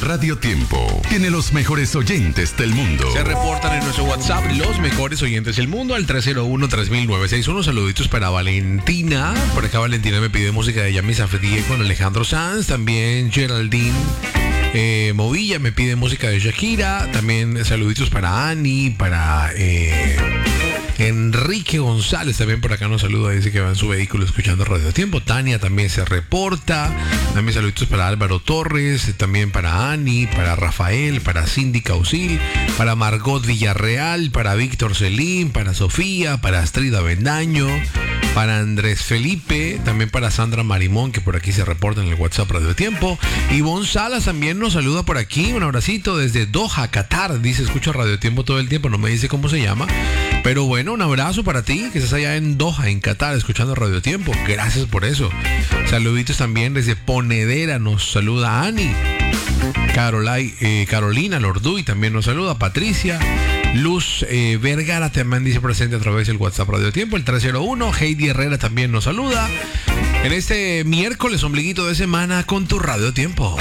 Radio Tiempo tiene los mejores oyentes del mundo. Se reportan en nuestro WhatsApp los mejores oyentes del mundo al 301-3961. Saluditos para Valentina. Por acá Valentina me pide música de Yami Safdie con Alejandro Sanz. También Geraldine Movilla me pide música de Shakira. También saluditos para Ani, para Enrique González también por acá nos saluda, dice que va en su vehículo escuchando Radio Tiempo. Tania también se reporta. También saluditos para Álvaro Torres, también para Ani, para Rafael, para Cindy Causil, para Margot Villarreal, para Víctor Celín, para Sofía, para Astrid Avendaño, para Andrés Felipe, también para Sandra Marimón, que por aquí se reporta en el WhatsApp Radio Tiempo. Ivonne Salas también nos saluda por aquí, un abracito desde Doha, Qatar. Dice, escucho Radio Tiempo todo el tiempo, no me dice cómo se llama, pero bueno, un abrazo para ti, que estás allá en Doha, en Qatar, escuchando Radio Tiempo. Gracias por eso. Saluditos también desde Ponedera, nos saluda Ani. Carolina Lorduy también nos saluda. Patricia Luz Vergara también dice presente a través del WhatsApp Radio Tiempo, el 301. Heidi Herrera también nos saluda en este miércoles ombliguito de semana con tu Radio Tiempo.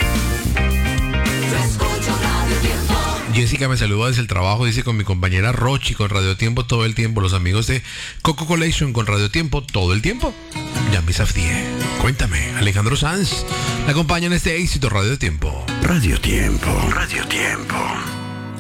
Jessica me saluda desde el trabajo, dice, con mi compañera Rochi con Radio Tiempo todo el tiempo, los amigos de Coco Collection con Radio Tiempo todo el tiempo. Yami Safdie, cuéntame, Alejandro Sanz, la acompaña en este éxito Radio Tiempo. Radio Tiempo. Radio Tiempo.